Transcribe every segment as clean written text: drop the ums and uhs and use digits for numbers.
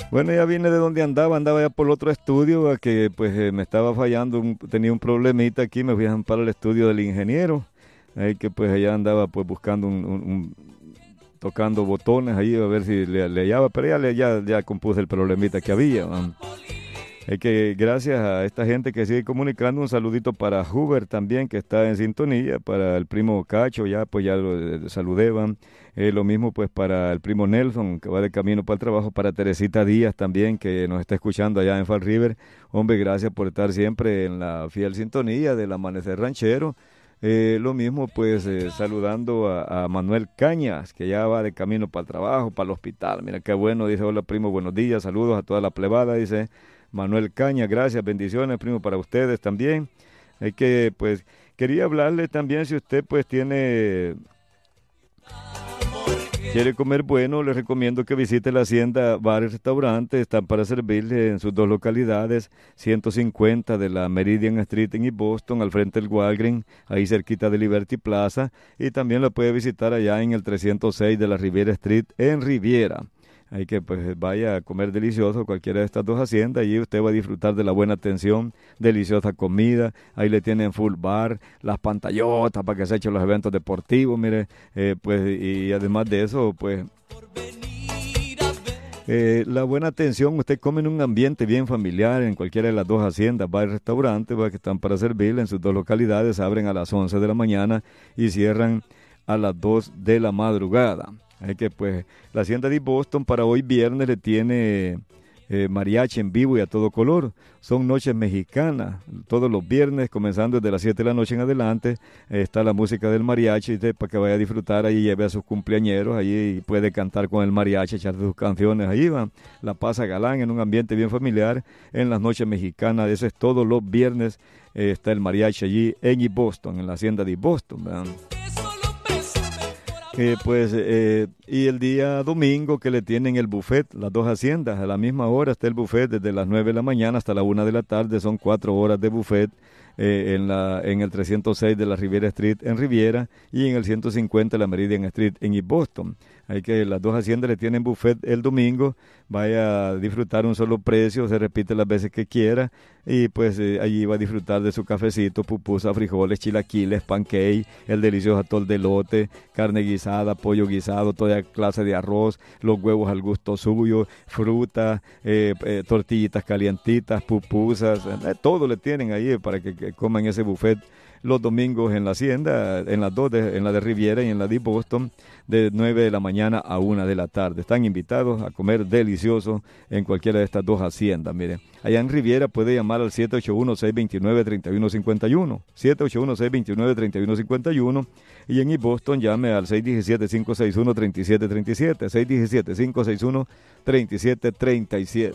Bueno, ya vine de donde andaba ya por el otro estudio, a que pues me estaba fallando, tenía un problemita aquí, me fui a para el estudio del ingeniero, ahí que pues allá andaba pues buscando tocando botones ahí a ver si le hallaba, pero ya compuse el problemita que había, man. Es que gracias a esta gente que sigue comunicando, un saludito para Huber también, que está en sintonía, para el primo Cacho, ya pues ya lo saludé, van. Lo mismo pues para el primo Nelson, que va de camino para el trabajo, para Teresita Díaz también, que nos está escuchando allá en Fall River. Hombre, gracias por estar siempre en la fiel sintonía del Amanecer Ranchero. Lo mismo pues saludando a Manuel Cañas, que ya va de camino para el trabajo, para el hospital. Mira qué bueno, dice, hola primo, buenos días, saludos a toda la plebada, dice Manuel Caña, gracias, bendiciones, primo, para ustedes también. Hay que, pues, quería hablarle también si usted, pues, quiere comer bueno, le recomiendo que visite la Hacienda Bar y Restaurante, están para servirle en sus dos localidades, 150 de la Meridian Street en East Boston, al frente del Walgreens, ahí cerquita de Liberty Plaza, y también la puede visitar allá en el 306 de la Riviera Street en Riviera. Hay que pues vaya a comer delicioso cualquiera de estas dos haciendas y usted va a disfrutar de la buena atención, deliciosa comida, ahí le tienen full bar, las pantallotas para que se echen los eventos deportivos, mire, pues y además de eso, pues la buena atención, usted come en un ambiente bien familiar en cualquiera de las dos haciendas, bar y restaurante, que están para servirle en sus dos localidades, abren a las 11 de la mañana y cierran a las 2 de la madrugada. Hay que pues la hacienda de Boston para hoy viernes le tiene mariachi en vivo y a todo color. Son noches mexicanas, todos los viernes, comenzando desde las 7 de la noche en adelante, está la música del mariachi para que vaya a disfrutar ahí, lleve a sus cumpleañeros allí y puede cantar con el mariachi, echar sus canciones ahí, va. La pasa galán en un ambiente bien familiar en las noches mexicanas. Eso es todos los viernes, está el mariachi allí en East Boston, en la hacienda de Boston, ¿verdad? Y el día domingo que le tienen el buffet, las dos haciendas, a la misma hora está el buffet desde las 9 de la mañana hasta la 1 de la tarde, son 4 horas de buffet en el 306 de la Riviera Street en Riviera y en el 150 de la Meridian Street en East Boston. Hay que las dos haciendas le tienen buffet el domingo, vaya a disfrutar un solo precio, se repite las veces que quiera y pues allí va a disfrutar de su cafecito, pupusa, frijoles, chilaquiles, pancake, el delicioso atol de elote, carne guisada, pollo guisado, toda clase de arroz, los huevos al gusto suyo, fruta, tortillitas calientitas, pupusas, todo le tienen ahí para que coman ese buffet los domingos en la hacienda, en las dos, en la de Riviera y en la de Boston, de 9 de la mañana a 1 de la tarde. Están invitados a comer delicioso en cualquiera de estas dos haciendas. Mire, allá en Riviera puede llamar al 781-629-3151, 781-629-3151, y en Boston llame al 617-561-3737, 617-561-3737.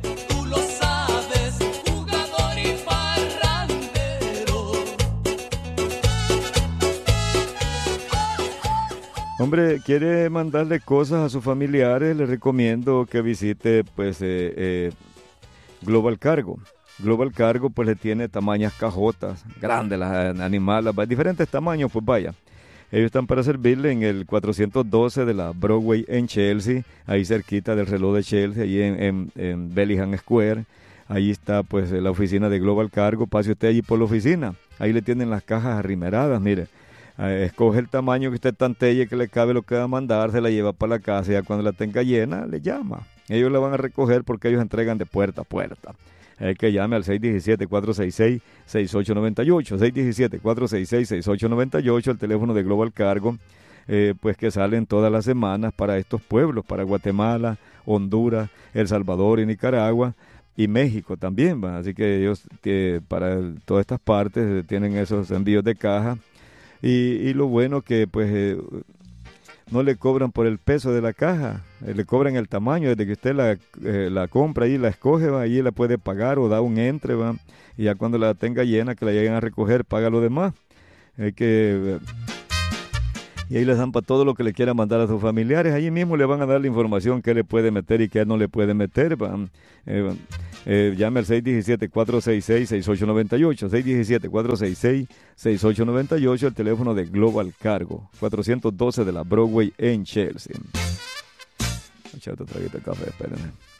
Hombre, quiere mandarle cosas a sus familiares, le recomiendo que visite pues Global Cargo. Global Cargo pues le tiene tamañas cajotas, grandes las animales, diferentes tamaños, pues vaya. Ellos están para servirle en el 412 de la Broadway en Chelsea, ahí cerquita del reloj de Chelsea, ahí en Bellingham Square. Ahí está pues la oficina de Global Cargo, pase usted allí por la oficina, ahí le tienen las cajas arrimeradas, mire. Escoge el tamaño que usted tantelle que le cabe lo que va a mandar, se la lleva para la casa y ya cuando la tenga llena le llama. Ellos la van a recoger porque ellos entregan de puerta a puerta. Que llame al 617-466-6898, 617-466-6898, el teléfono de Global Cargo, pues que salen todas las semanas para estos pueblos, para Guatemala, Honduras, El Salvador y Nicaragua. Y México también, ¿va? Así que ellos para todas estas partes tienen esos envíos de caja. Y lo bueno que pues no le cobran por el peso de la caja, le cobran el tamaño, desde que usted la compra y la escoge, ¿va? Allí la puede pagar o da un entre, ¿va? Y ya cuando la tenga llena, que la lleguen a recoger, paga lo demás. Y ahí les dan para todo lo que le quiera mandar a sus familiares. Allí mismo le van a dar la información que le puede meter y que no le puede meter. Llame al 617-466-6898, 617-466-6898, el teléfono de Global Cargo, 412 de la Broadway en Chelsea. Echate otro traguito de café, espérenme.